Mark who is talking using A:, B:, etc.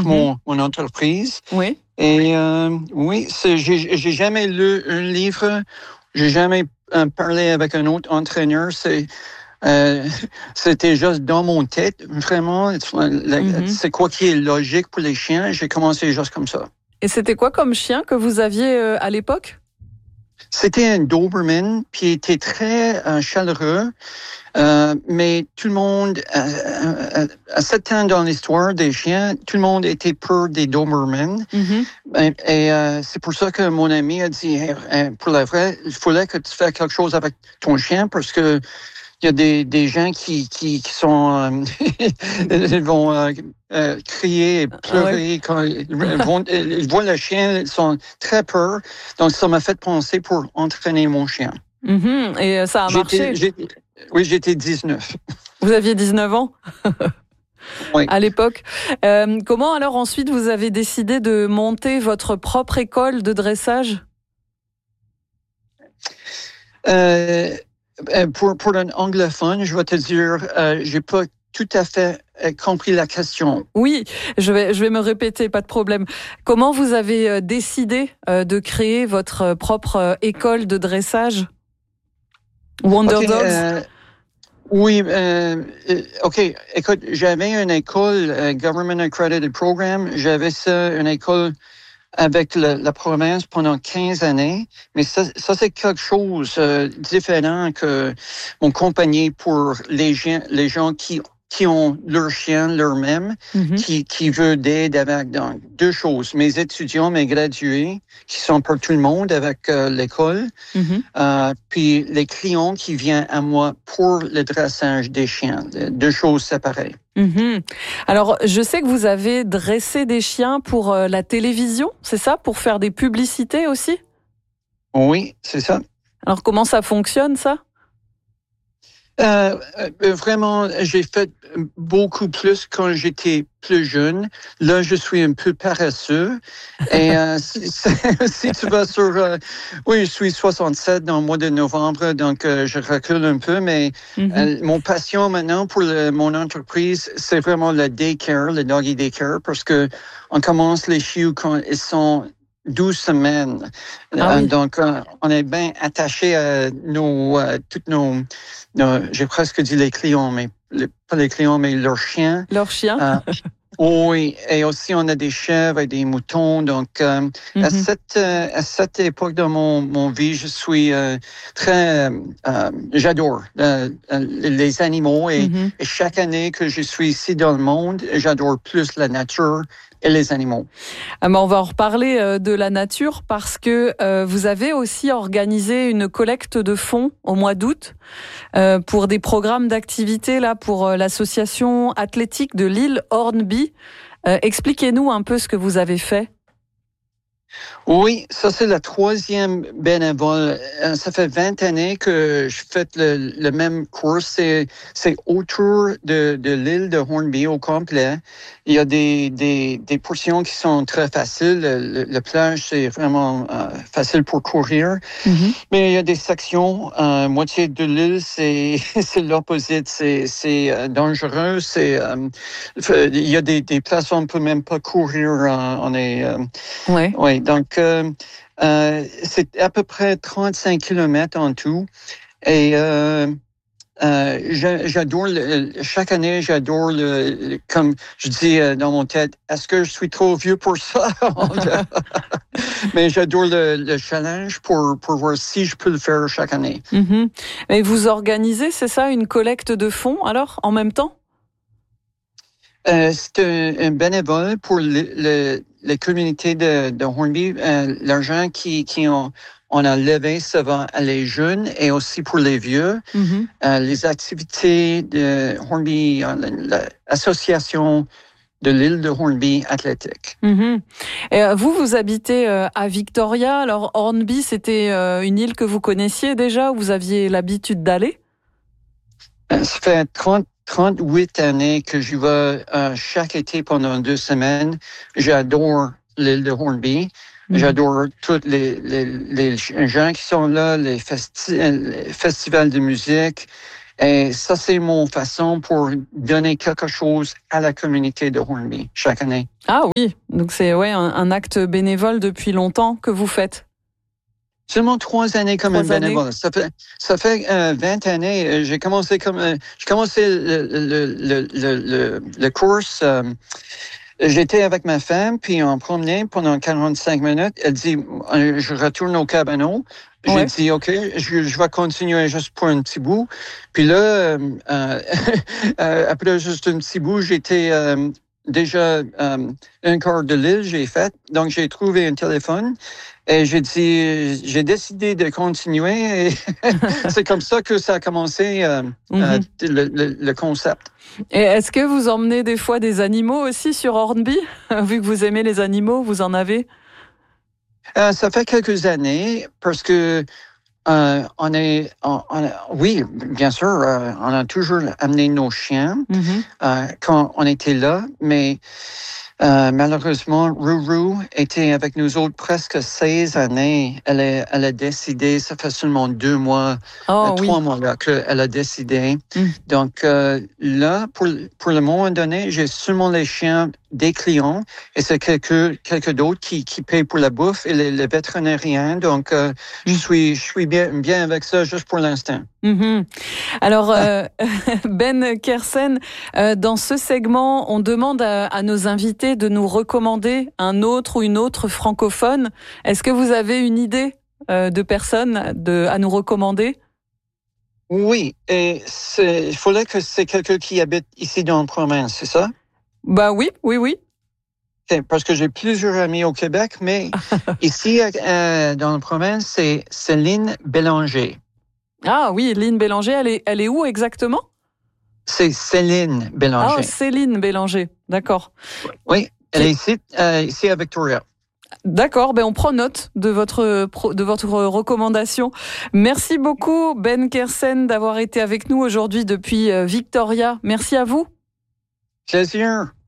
A: mon entreprise.
B: Oui.
A: Et oui, j'ai jamais lu un livre, j'ai jamais parlé avec un autre entraîneur. C'était juste dans mon tête, vraiment. C'est quoi qui est logique pour les chiens. J'ai commencé juste comme ça.
B: Et c'était quoi comme chien que vous aviez à l'époque?
A: C'était un Doberman, puis il était très chaleureux. Mais tout le monde, à ce temps dans l'histoire des chiens, tout le monde était peur des Doberman. Et c'est pour ça que mon ami a dit, pour la vraie, il fallait que tu fasses quelque chose avec ton chien parce que il y a des gens qui sont, ils vont crier et pleurer quand ils voient le chien, ils sont très peur. Donc ça m'a fait penser pour entraîner mon chien.
B: Et ça a marché?
A: Oui, j'étais 19.
B: Vous aviez 19 ans?
A: Oui.
B: À l'époque. Comment alors ensuite vous avez décidé de monter votre propre école de dressage?
A: Pour un anglophone, je vais te dire, j'ai pas tout à fait compris la question.
B: Oui, je vais me répéter, pas de problème. Comment vous avez décidé de créer votre propre école de dressage? Wonder Dogs?
A: Oui, OK. Écoute, j'avais une école, Government Accredited Program. J'avais une école avec la province pendant 15 années. Mais ça c'est quelque chose différent que mon compagnie pour les gens qui ont leur chien, leur même, qui veut d'aide avec donc, deux choses. Mes étudiants, mes gradués, qui sont pour tout le monde avec l'école, puis les clients qui viennent à moi pour le dressage des chiens. Deux choses séparées.
B: Alors, je sais que vous avez dressé des chiens pour la télévision, c'est ça? Pour faire des publicités aussi?
A: Oui, c'est ça.
B: Alors, comment ça fonctionne, ça?
A: Vraiment, j'ai fait beaucoup plus quand j'étais plus jeune. Là, je suis un peu paresseux. Et si tu vas sur... oui, je suis 67 dans le mois de novembre, donc je recule un peu. Mais mon passion maintenant pour mon entreprise, c'est vraiment le daycare, le doggy daycare, parce que on commence les chiots quand ils sont 12 semaines. Donc, on est bien attaché à toutes nos, j'ai presque dit les clients, mais pas les clients, mais leurs chiens.
B: Leurs chiens?
A: Oui, et aussi on a des chèvres et des moutons. Donc, à cette époque de mon vie, je suis j'adore les animaux et chaque année que je suis ici dans le monde, j'adore plus la nature et les animaux.
B: On va en reparler de la nature parce que vous avez aussi organisé une collecte de fonds au mois d'août pour des programmes d'activité là pour l'association athlétique de l'île Hornby. Expliquez-nous un peu ce que vous avez fait.
A: Oui, ça c'est la troisième bénévole. Ça fait 20 années que je fais le même cours. C'est autour de l'île de Hornby au complet. Il y a des portions qui sont très faciles. Le plage, c'est vraiment facile pour courir. Mais il y a des sections, moitié de l'île, c'est l'opposite. C'est dangereux. Il y a des places où on ne peut même pas courir. Oui, donc c'est à peu près 35 kilomètres en tout. Et j'adore chaque année, j'adore comme je dis dans mon tête, est-ce que je suis trop vieux pour ça? Mais j'adore le challenge pour voir si je peux le faire chaque année.
B: Et vous organisez, c'est ça, une collecte de fonds alors, en même temps?
A: C'est un bénévole pour les communautés de Hornby. L'argent on a levé, ça va à les jeunes et aussi pour les vieux. Les activités de Hornby, l'association de l'île de Hornby athlétique.
B: Et vous habitez à Victoria. Alors Hornby, c'était une île que vous connaissiez déjà, où vous aviez l'habitude d'aller?
A: Ça fait 38 années que je vais chaque été pendant 2 semaines. J'adore l'île de Hornby. J'adore tous les gens qui sont là, les festivals de musique. Et ça, c'est mon façon pour donner quelque chose à la communauté de Hornby chaque année.
B: Ah oui, donc c'est un acte bénévole depuis longtemps que vous faites.
A: Seulement 3 années comme un bénévole. Ça fait 20 années. J'ai commencé le course. J'étais avec ma femme, puis on promenait pendant 45 minutes. Elle dit, je retourne au cabanon. J'ai dit, OK, je vais continuer juste pour un petit bout. Puis là, après juste un petit bout, j'étais déjà un quart de l'île, j'ai fait. Donc, j'ai trouvé un téléphone. Et j'ai décidé de continuer. Et c'est comme ça que ça a commencé, le concept.
B: Et est-ce que vous emmenez des fois des animaux aussi sur Hornby? Vu que vous aimez les animaux, vous en avez?
A: Ça fait quelques années parce que oui, bien sûr, on a toujours amené nos chiens quand on était là, mais malheureusement, Ruru était avec nous autres presque 16 années. Elle a décidé, ça fait seulement 2 mois, 3 mois là qu'elle a décidé. Donc là, pour le moment donné, j'ai seulement les chiens des clients et c'est quelques d'autres qui paient pour la bouffe et les vétérinaires. Donc je suis bien avec ça juste pour l'instant.
B: Alors, Ben Kersen, dans ce segment, on demande à nos invités de nous recommander un autre ou une autre francophone. Est-ce que vous avez une idée de personne à nous recommander?
A: Oui, et il faudrait que c'est quelqu'un qui habite ici dans la province, c'est ça?
B: Bah oui.
A: Parce que j'ai plusieurs amis au Québec, mais ici, dans la province, c'est Céline Bélanger.
B: Ah oui, Lynn Bélanger, elle est où exactement?
A: C'est Céline Bélanger.
B: Ah, Céline Bélanger, d'accord.
A: Oui, elle est ici à Victoria.
B: D'accord, on prend note de votre recommandation. Merci beaucoup, Ben Kersen, d'avoir été avec nous aujourd'hui depuis Victoria. Merci à vous.
A: Plaisir.